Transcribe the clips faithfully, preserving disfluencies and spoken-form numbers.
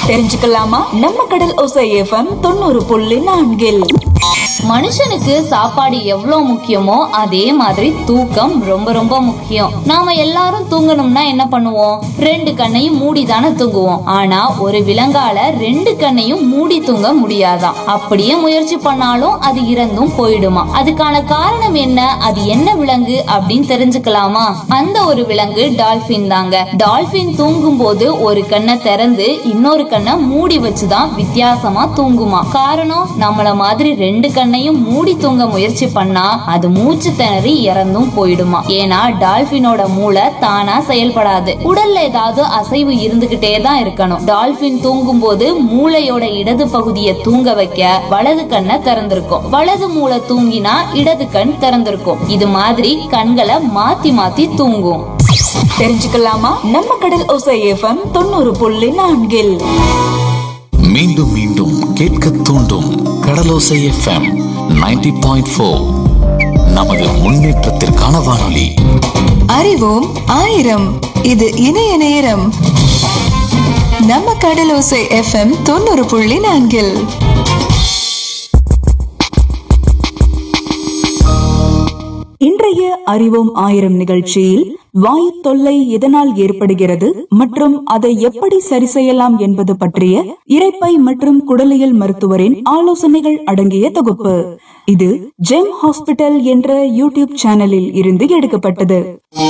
தெரிஞ்சுக்கலாமா? நம்ம கடல் ஓசை எஃப்எம் தொண்ணூறு புள்ளி நான்கில் மனுஷனுக்கு சாப்பாடு எவ்வளவு முக்கியமோ அதே மாதிரி தூக்கம் ரொம்ப ரொம்ப முக்கியம். நாம எல்லாரும் தூங்கணும்னா என்ன பண்ணுவோம்? ரெண்டு கண்ணையும் மூடி தானே தூங்குவோம். ஆனா ஒரு விலங்கால ரெண்டு கண்ணையும் மூடி தூங்க முடியாதாம். அப்படியே முயற்சி பண்ணாலும் அது இறந்தும் போயிடுமா. அதுக்கான காரணம் என்ன? அது என்ன விலங்கு அப்படின்னு தெரிஞ்சுக்கலாமா? அந்த ஒரு விலங்கு டால்பின் தாங்க. டால்பின் தூங்கும் போது ஒரு கண்ணை திறந்து இன்னொரு கண்ணை மூடி வச்சுதான் வித்தியாசமா தூங்குமா. காரணம், நம்மள மாதிரி ரெண்டு கண்ணையும் மூடி தூங்க முயற்சி பண்ணா அது மூச்சு திணறி இறந்தும் போயிடுமா. ஏன்னா டால்பினோட மூளை தானா செயல்படாது. உடல்ல ஏதாவது அசைவு இருந்துகிட்டே தான் இருக்கணும். டால்பின் தூங்கும் போது மூளையோட இடது பகுதியை தூங்க வைக்க வலது கண்ணை திறந்திருக்கும். வலது மூளை தூங்கினா இடது கண் திறந்திருக்கும். இது மாதிரி கண்களை மாத்தி மாத்தி தூங்கும். தெரிஞ்சுக்கலாமா? நம்ம கடல் ஓசை எஃப்எம் தொண்ணூறு புள்ளி நான்கில் மீண்டும் மீண்டும் கேட்க தூண்டும் கடலோசை எஃப்எம் நைன்டி பாயிண்ட் ஃபோர். நமது முன்னேற்றத்திற்கான வானொலி. அறிவோம் ஆயிரம். இது இணைய நேரம். நம்ம கடலோசை எஃப்எம் தொண்ணூறு புள்ளி நான்கில் இன்றைய அறிவோம் ஆயிரம் நிகழ்ச்சியில் வாயு தொல்லை எதனால் ஏற்படுகிறது மற்றும் அதை எப்படி சரி செய்யலாம் என்பது பற்றிய இரைப்பை மற்றும் குடலியல் மருத்துவரின் ஆலோசனைகள் அடங்கிய தொகுப்பு. இது ஜெம் ஹாஸ்பிட்டல் என்ற யூடியூப் சேனலில் இருந்து எடுக்கப்பட்டது.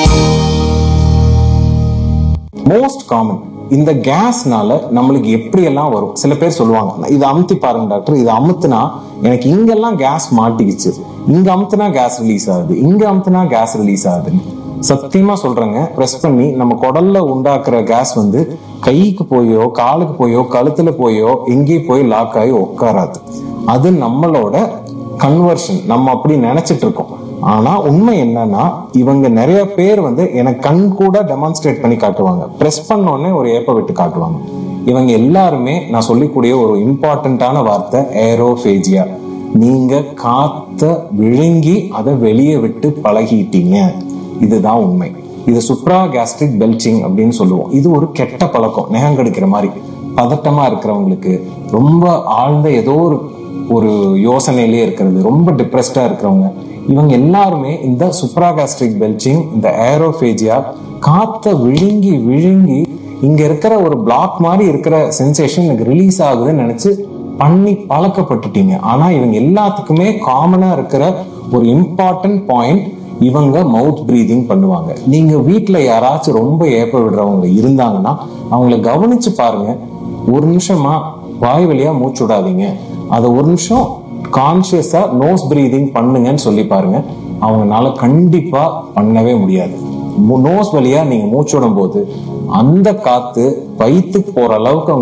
மோஸ்ட் காமன் இந்த கேஸ்னால நம்மளுக்கு எப்படி எல்லாம் வரும். சில பேர் சொல்லுவாங்க, இதை அமுத்தி பாருங்க டாக்டர், இதை அமுத்துனா எனக்கு இங்கெல்லாம் கேஸ் மாட்டிக்கிச்சு, இங்க அமுத்துனா கேஸ் ரிலீஸ் ஆகுது, இங்க அமுத்துனா கேஸ் ரிலீஸ் ஆகுதுன்னு. சத்தியமா சொல்றேங்க, பிரஸ் பண்ணி நம்ம குடல்ல உண்டாக்குற கேஸ் வந்து கைக்கு போயோ காலுக்கு போயோ கழுத்துல போயோ எங்கேயும் போய் லாக் ஆகி உட்காராது. அது நம்மளோட கன்வர்ஷன், நம்ம அப்படி நினைச்சிட்டு இருக்கோம். ஆனா உண்மை என்னன்னா, இவங்க நிறைய பேர் வந்து எனக்கு கண் கூட டெமான்ஸ்ட்ரேட் பண்ணி காட்டுவாங்க. பிரஸ் பண்ணோடனே ஒரு ஏப்ப விட்டு காட்டுவாங்க. இவங்க எல்லாருமே நான் சொல்லிக்கூடிய ஒரு இம்பார்ட்டன்டான வார்த்தை ஏரோஃபேஜியா. நீங்க காத்த விழுங்கி அதை வெளியே விட்டு பழகிட்டீங்க. இதுதான் உண்மை. இது சுப்ரா கேஸ்ட்ரிக் பெல்ச்சிங் அப்படின்னு சொல்லுவோம். இது ஒரு கெட்ட பழக்கம். நகம் கடிக்கிற மாதிரி பதட்டமா இருக்கிறவங்களுக்கு, ரொம்ப ஆழ்ந்த ஏதோ ஒரு ஒரு யோசனையிலே இருக்கிறது, ரொம்ப டிப்ரெஸ்டா இருக்கிறவங்க, இவங்க எல்லாருமே இந்த சுப்ராகாஸ்ட்ரிக் பெல்ச்சிங், இந்த ஏரோஃபேஜியா, காத்த விழுங்கி விழுங்கி இங்க இருக்கிற ஒரு பிளாக் மாதிரி இருக்கிற சென்சேஷன் எனக்கு ரிலீஸ் ஆகுதுன்னு நினைச்சு பண்ணி பழக்கப்பட்டுட்டீங்க. ஆனா இவங்க எல்லாத்துக்குமே காமனா இருக்கிற ஒரு இம்பார்ட்டன்ட் பாயிண்ட், இவங்க மவுத் பிரீதிங் பண்ணுவாங்க. நீங்க வீட்டுல யாராச்சும் ரொம்ப ஏப்ப விடுறவங்க இருந்தாங்கன்னா அவங்கள கவனிச்சு பாருங்க. ஒரு நிமிஷமா வாய் வழியா மூச்சு விடாதீங்க, அதை ஒரு நிமிஷம் கான்சியஸா நோஸ் பிரீதிங் பண்ணுங்கன்னு சொல்லி பாருங்க. அவங்களால கண்டிப்பா பண்ணவே முடியாது. நோஸ் வழியா நீங்க மூச்சு விடும் போது அந்த காத்து வயிற்றுக்கு போற அளவுக்கு